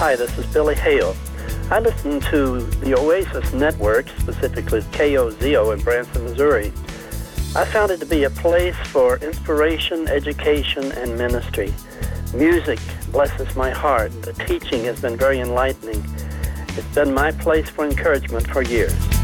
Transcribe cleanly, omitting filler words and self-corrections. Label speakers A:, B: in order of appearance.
A: Hi, this is Billy Hale. I listen to the Oasis Network, specifically KOZO in Branson, Missouri. I found it to be a place for inspiration, education, and ministry. Music blesses my heart. The teaching has been very enlightening. It's been my place for encouragement for years.